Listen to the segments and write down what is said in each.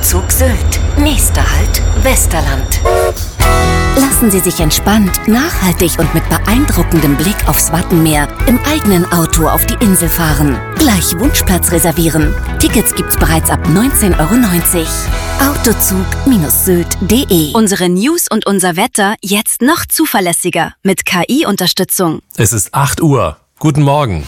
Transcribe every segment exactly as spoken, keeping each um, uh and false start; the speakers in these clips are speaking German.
Autozug Sylt. Nächster Halt, Westerland. Lassen Sie sich entspannt, nachhaltig und mit beeindruckendem Blick aufs Wattenmeer im eigenen Auto auf die Insel fahren. Gleich Wunschplatz reservieren. Tickets gibt's bereits ab neunzehn Euro neunzig. Autozug Sylt punkt de. Unsere News und unser Wetter jetzt noch zuverlässiger mit K I-Unterstützung. Es ist acht Uhr. Guten Morgen.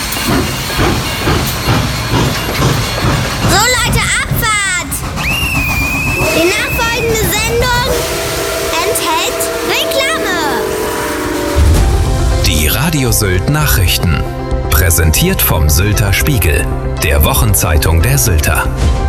So Leute, Abfahrt! Die nachfolgende Sendung enthält Reklame. Die Radio Sylt Nachrichten. Präsentiert vom Sylter Spiegel, der Wochenzeitung der Sylter.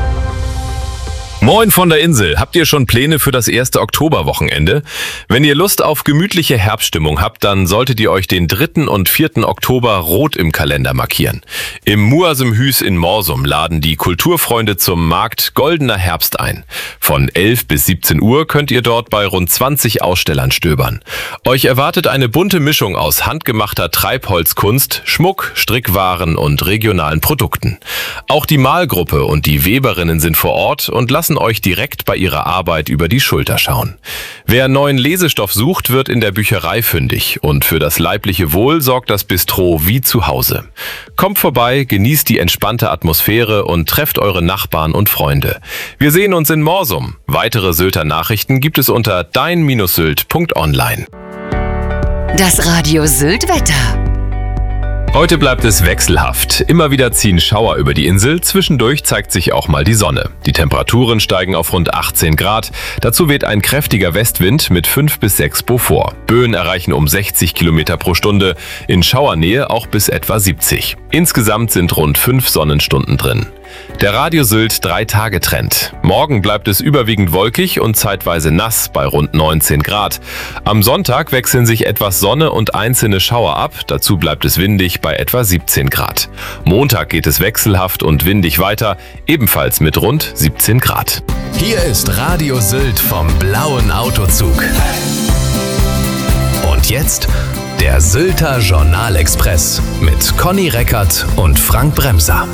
Moin von der Insel. Habt ihr schon Pläne für das erste Oktoberwochenende? Wenn ihr Lust auf gemütliche Herbststimmung habt, dann solltet ihr euch den dritten und vierten Oktober rot im Kalender markieren. Im Muasemhüs in Morsum laden die Kulturfreunde zum Markt Goldener Herbst ein. Von elf bis siebzehn Uhr könnt ihr dort bei rund zwanzig Ausstellern stöbern. Euch erwartet eine bunte Mischung aus handgemachter Treibholzkunst, Schmuck, Strickwaren und regionalen Produkten. Auch die Malgruppe und die Weberinnen sind vor Ort und lassen euch direkt bei ihrer Arbeit über die Schulter schauen. Wer neuen Lesestoff sucht, wird in der Bücherei fündig und für das leibliche Wohl sorgt das Bistro wie zu Hause. Kommt vorbei, genießt die entspannte Atmosphäre und trefft eure Nachbarn und Freunde. Wir sehen uns in Morsum. Weitere Sylter Nachrichten gibt es unter dein Sylt punkt online. Das Radio Sylt Wetter. Heute bleibt es wechselhaft. Immer wieder ziehen Schauer über die Insel. Zwischendurch zeigt sich auch mal die Sonne. Die Temperaturen steigen auf rund achtzehn Grad. Dazu weht ein kräftiger Westwind mit fünf bis sechs Beaufort. Böen erreichen um sechzig Kilometer pro Stunde. In Schauernähe auch bis etwa siebzig. Insgesamt sind rund fünf Sonnenstunden drin. Der Radio Sylt drei-Tage-Trend. Morgen bleibt es überwiegend wolkig und zeitweise nass bei rund neunzehn Grad. Am Sonntag wechseln sich etwas Sonne und einzelne Schauer ab. Dazu bleibt es windig bei etwa siebzehn Grad. Montag geht es wechselhaft und windig weiter, ebenfalls mit rund siebzehn Grad. Hier ist Radio Sylt vom blauen Autozug. Und jetzt der Sylter Journalexpress mit Conny Reckert und Frank Bremser.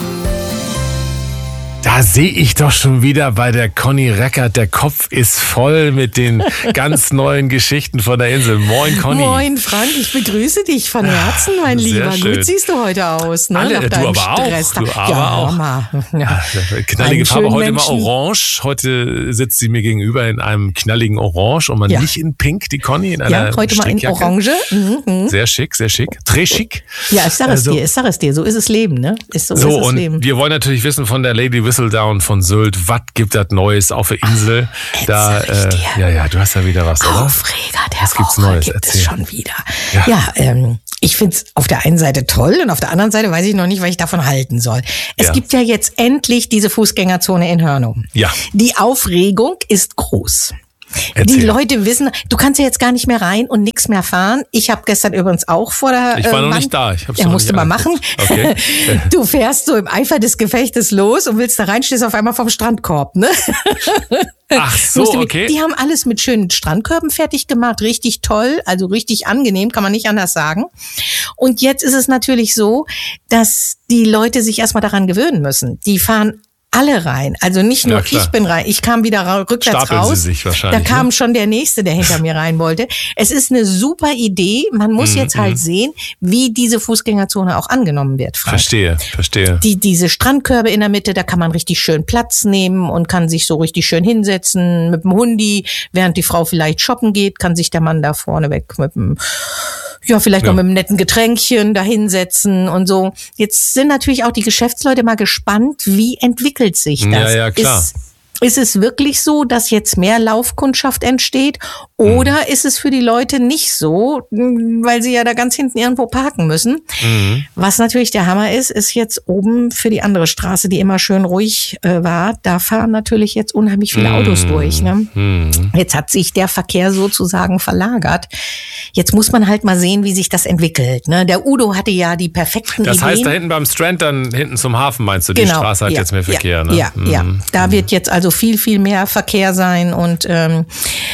Da sehe ich doch schon wieder bei der Conny Reckert, der Kopf ist voll mit den ganz neuen Geschichten von der Insel. Moin Conny. Moin Frank, ich begrüße dich von Herzen, mein Sehr Lieber. schön. Gut siehst du heute aus, ne? Alle, Nach du deinem aber auch. Stress. Du aber ja, auch. Mal. Ja. Knallige Einen Farbe, schönen heute Menschen. mal orange. Heute sitzt sie mir gegenüber in einem knalligen Orange und man Ja. nicht in Pink, die Conny, in einer Ja, heute mal in Strickjacke. Orange. Mhm, mhm. Sehr schick, sehr schick. Très chic. Ja, ich sag es Also- dir, ich sag es dir. So ist es Leben, ne? Ist so, So, ist es und Leben. wir wollen natürlich wissen von der Lady Whistledown von Sylt, was gibt es Neues auf der Insel? Da, erzähl ich dir. ja, ja, du hast ja wieder was, oder? Aufreger der Was gibt's Woche Neues? gibt Erzähl. es schon wieder. Ja. Ja, ähm, ich find's auf der einen Seite toll und auf der anderen Seite weiß ich noch nicht, was ich davon halten soll. Es Ja. gibt ja jetzt endlich diese Fußgängerzone in Hörnum. Ja. Die Aufregung ist groß. Erzähl. Die Leute wissen, du kannst ja jetzt gar nicht mehr rein und nichts mehr fahren. Ich habe gestern übrigens auch vor der Ich war äh, noch Wand- nicht da. Ich hab's Ja, noch musst nicht du mal machen. angeguckt. Okay. Du fährst so im Eifer des Gefechtes los und willst da rein, stehst auf einmal vom Strandkorb, ne? Ach so, Musst du- okay. Die haben alles mit schönen Strandkörben fertig gemacht, richtig toll, also richtig angenehm, kann man nicht anders sagen. Und jetzt ist es natürlich so, dass die Leute sich erstmal daran gewöhnen müssen. Die fahren alle rein, also nicht nur Ja, klar. ich bin rein, ich kam wieder ra- rückwärts Stapeln sie raus. sich Da wahrscheinlich, kam ne? schon der Nächste, der hinter mir rein wollte. Es ist eine super Idee, man muss jetzt halt sehen, wie diese Fußgängerzone auch angenommen wird, Frank. Verstehe, verstehe. Die, diese Strandkörbe in der Mitte, da kann man richtig schön Platz nehmen und kann sich so richtig schön hinsetzen mit dem Hundi, während die Frau vielleicht shoppen geht, kann sich der Mann da vorne weg mit dem, ja, vielleicht Ja. noch mit einem netten Getränkchen da hinsetzen und so. Jetzt sind natürlich auch die Geschäftsleute mal gespannt, wie entwickelt sich das? Ja, ja, klar. Ist, ist es wirklich so, dass jetzt mehr Laufkundschaft entsteht? Oder Mhm. ist es für die Leute nicht so, weil sie ja da ganz hinten irgendwo parken müssen? Mhm. Was natürlich der Hammer ist, ist jetzt oben für die andere Straße, die immer schön ruhig äh, war, da fahren natürlich jetzt unheimlich viele Autos durch. Ne? Mhm. Jetzt hat sich der Verkehr sozusagen verlagert. Jetzt muss man halt mal sehen, wie sich das entwickelt. Ne? Der Udo hatte ja die perfekten Das Ideen. heißt, da hinten beim Strand, dann hinten zum Hafen, meinst du, die Genau, Straße hat ja, jetzt mehr Verkehr, ja, ne? Ja, ja. Da wird jetzt also viel, viel mehr Verkehr sein und ähm,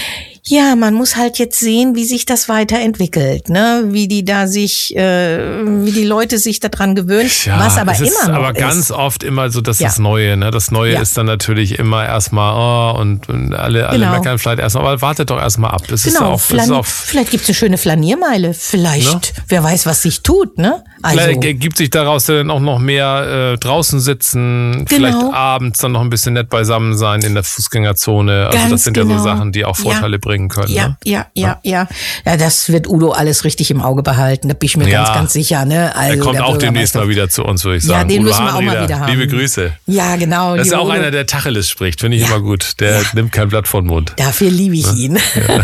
Ja, man muss halt jetzt sehen, wie sich das weiterentwickelt, ne? Wie die da sich, äh, wie die Leute sich daran gewöhnen, Ja, was aber es ist immer noch aber ist. ganz oft immer so, dass Ja. das Neue, ne? Das Neue Ja. ist dann natürlich immer erstmal, oh, und, und alle, alle Genau. meckern vielleicht erstmal, aber wartet doch erstmal ab. Das ist Genau, auch, das ist Flan- auch vielleicht gibt's eine schöne Flaniermeile, vielleicht, Ne? wer weiß, was sich tut, ne? Also, Vielleicht ergibt sich daraus dann auch noch mehr äh, draußen sitzen, Genau. vielleicht abends dann noch ein bisschen nett beisammen sein in der Fußgängerzone. Also Ganz das sind ja genau. so Sachen, die auch Vorteile Ja. bringen können. ja, Ne? ja, ja, ja, ja, das wird Udo alles richtig im Auge behalten, da bin ich mir Ja. ganz, ganz sicher, ne? Also, Er kommt der auch demnächst Bürgermeister. mal wieder zu uns, würde ich Ja, sagen. den Udo müssen wir auch mal Hahn wieder haben. Liebe Grüße. Ja, genau. Das ist lieber auch Udo. einer, der Tacheles spricht, finde ich immer gut. Der nimmt kein Blatt vor den Mund. Dafür liebe ich ihn.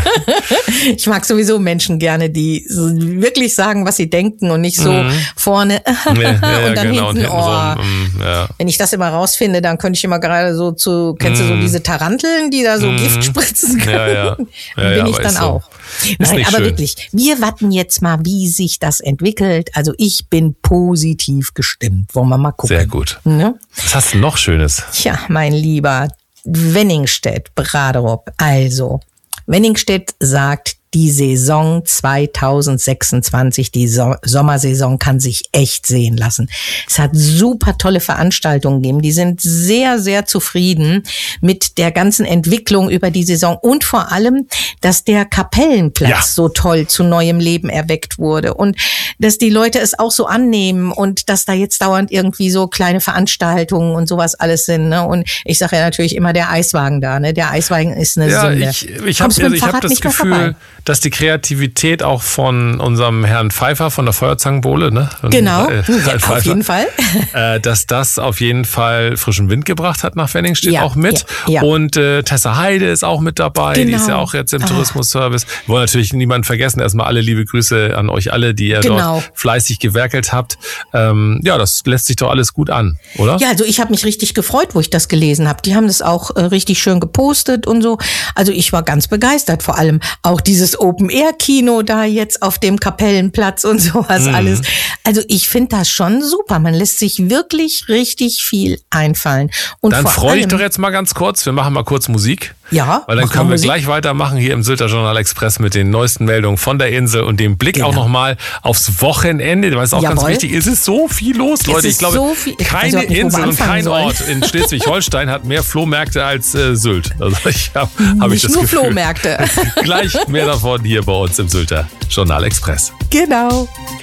Ich mag sowieso Menschen gerne, die so wirklich sagen, was sie denken und nicht so vorne Ja, ja, ja, und dann genau. Und hinten, oh. hintenrum, mm, ja. Wenn ich das immer rausfinde, dann könnte ich immer gerade so zu, kennst du so diese Taranteln, die da so Gift spritzen können? Ja, ja. Ja, Bin ja, ich aber dann ist so. auch. Ist Nein, nicht aber schön. wirklich, wir warten jetzt mal, wie sich das entwickelt. Also ich bin positiv gestimmt. Wollen wir mal gucken. Sehr gut. Ne? Was hast du noch Schönes? Tja, mein lieber Wenningstedt, Braderup. Also, Wenningstedt sagt, die Saison zwanzig sechsundzwanzig, die so- Sommersaison kann sich echt sehen lassen. Es hat super tolle Veranstaltungen gegeben. Die sind sehr, sehr zufrieden mit der ganzen Entwicklung über die Saison und vor allem, dass der Kapellenplatz Ja. so toll zu neuem Leben erweckt wurde und dass die Leute es auch so annehmen und dass da jetzt dauernd irgendwie so kleine Veranstaltungen und sowas alles sind. Ne? Und ich sage ja natürlich immer der Eiswagen da. Ne? Der Eiswagen ist eine Ja, Sünde. ich, ich habe Kommst mit dem ich hab Fahrrad das nicht mehr Gefühl, vorbei. dass die Kreativität auch von unserem Herrn Pfeiffer von der Feuerzangenbowle, ne? Und, Genau, äh, ja, Herrn auf Pfeiffer, jeden Fall. äh, dass das auf jeden Fall frischen Wind gebracht hat nach Wenningstedt Ja, auch mit. ja, ja. Und äh, Tessa Heide ist auch mit dabei, die Genau. ist ja auch jetzt im Ah. Tourismusservice. Wir wollen natürlich niemanden vergessen. Erstmal alle liebe Grüße an euch alle, die ihr Genau. dort fleißig gewerkelt habt. Ähm, ja, das lässt sich doch alles gut an, oder? Ja, also ich habe mich richtig gefreut, wo ich das gelesen habe. Die haben das auch äh, richtig schön gepostet und so. Also ich war ganz begeistert. Vor allem auch dieses Open-Air-Kino da jetzt auf dem Kapellenplatz und sowas Mhm. alles. Also ich finde das schon super. Man lässt sich wirklich richtig viel einfallen. Und Dann vor freu dich allem, doch jetzt mal ganz kurz. Wir machen mal kurz Musik. Ja, Weil dann mach können mal wir Musik. gleich weitermachen hier im Sylter Journal Express mit den neuesten Meldungen von der Insel und dem Blick Genau. auch nochmal aufs Wochenende. Weil es auch ganz Jawohl. wichtig ist. Es ist so viel los, Leute. Ich ist glaube, so viel- ich weiß keine überhaupt nicht, wo wir Insel und anfangen kein sollen. Ort in Schleswig-Holstein hat mehr Flohmärkte als äh, Sylt. Also ich habe hab ich Nicht das nur Gefühl. Flohmärkte. Gleich mehr davon hier bei uns im Sylter Journal Express. Genau.